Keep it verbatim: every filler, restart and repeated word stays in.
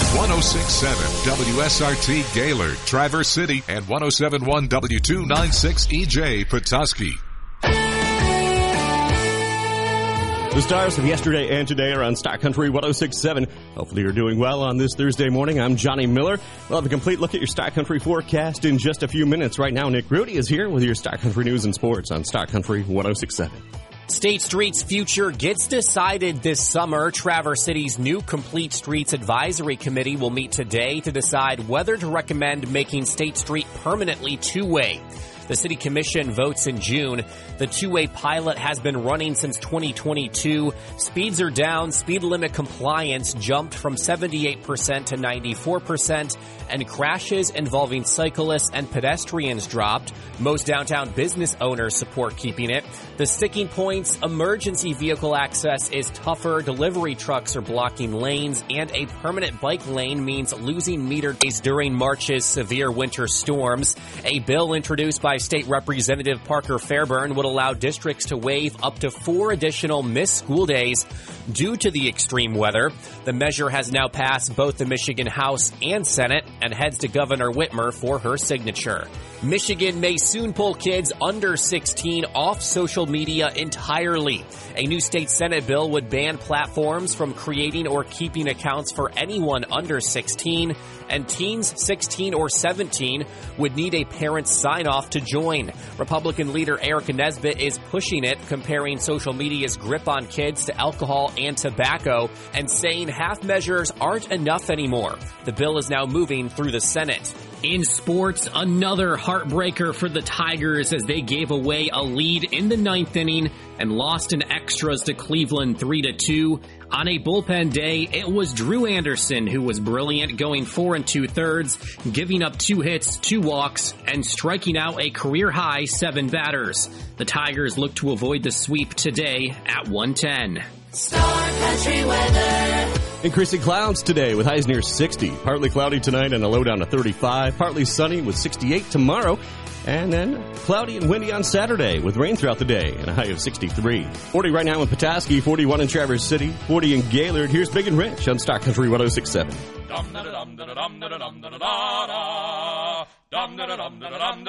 one oh six point seven W S R T Gaylord, Traverse City, and one oh seven point one W two ninety-six E J Petoskey. The stars of yesterday and today are on Star Country one oh six point seven. Hopefully you're doing well on this Thursday morning. I'm Johnny Miller. We'll have a complete look at your Star Country forecast in just a few minutes. Right now, Nick Rudy is here with your Star Country news and sports on Star Country one oh six point seven. State Street's future gets decided this summer. Traverse City's new Complete Streets Advisory Committee will meet today to decide whether to recommend making State Street permanently two-way. The City Commission votes in June. The two-way pilot has been running since twenty twenty-two. Speeds are down. Speed limit compliance jumped from seventy-eight percent to ninety-four percent, and crashes involving cyclists and pedestrians dropped. Most downtown business owners support keeping it. The sticking points: emergency vehicle access is tougher, delivery trucks are blocking lanes, and a permanent bike lane means losing meter days during March's severe winter storms. A bill introduced by State Representative Parker Fairburn would allow districts to waive up to four additional missed school days due to the extreme weather. The measure has now passed both the Michigan House and Senate and heads to Governor Whitmer for her signature. Michigan may soon pull kids under sixteen off social media entirely. A new state Senate bill would ban platforms from creating or keeping accounts for anyone under sixteen, and teens sixteen or seventeen would need a parent's sign-off to join. Republican leader Eric Nesbitt is pushing it, comparing social media's grip on kids to alcohol and tobacco, and saying half measures aren't enough anymore. The bill is now moving through the Senate. In sports, another heartbreaker for the Tigers as they gave away a lead in the ninth inning and lost in extras to Cleveland three to two. On a bullpen day, it was Drew Anderson who was brilliant, going four and two-thirds, giving up two hits, two walks, and striking out a career-high seven batters. The Tigers look to avoid the sweep today at one ten. Star Country weather. Increasing clouds today with highs near sixty. Partly cloudy tonight and a low down to thirty-five. Partly sunny with sixty-eight tomorrow. And then cloudy and windy on Saturday with rain throughout the day and a high of sixty-three. forty right now in Petoskey, forty-one in Traverse City, forty in Gaylord. Here's Big and Rich on Star Country one oh six point seven.